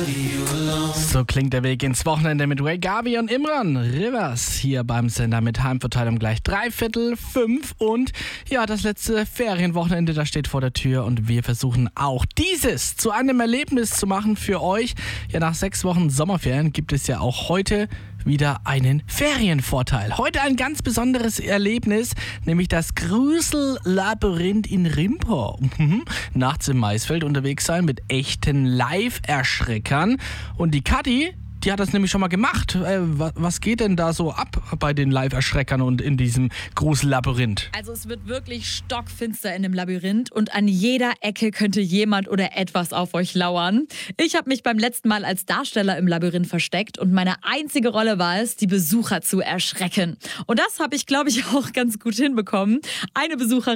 So klingt der Weg ins Wochenende mit Ray Gabi und Imran Rivers hier beim Sender mit Heimverteilung gleich 5:45 und ja, das letzte Ferienwochenende, das steht vor der Tür und wir versuchen auch dieses zu einem Erlebnis zu machen für euch. Ja, nach 6 Wochen Sommerferien gibt es ja auch heute wieder einen Ferienvorteil. Heute ein ganz besonderes Erlebnis, nämlich das Grusellabyrinth in Rimper. Nachts im Maisfeld unterwegs sein mit echten Live-Erschreckern. Und die Kathi, die hat das nämlich schon mal gemacht. Was geht denn da so ab bei den Live-Erschreckern und in diesem Grusellabyrinth? Also es wird wirklich stockfinster in dem Labyrinth und an jeder Ecke könnte jemand oder etwas auf euch lauern. Ich habe mich beim letzten Mal als Darsteller im Labyrinth versteckt und meine einzige Rolle war es, die Besucher zu erschrecken. Und das habe ich, glaube ich, auch ganz gut hinbekommen. Eine Besucherin